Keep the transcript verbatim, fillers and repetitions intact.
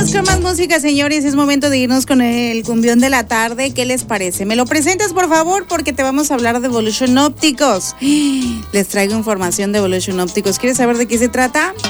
Vámonos con más música, señores. Es momento de irnos con el cumbión de la tarde. ¿Qué les parece? ¿Me lo presentas, por favor? Porque te vamos a hablar de Evolution Ópticos. Les traigo información de Evolution Ópticos. ¿Quieres saber de qué se trata?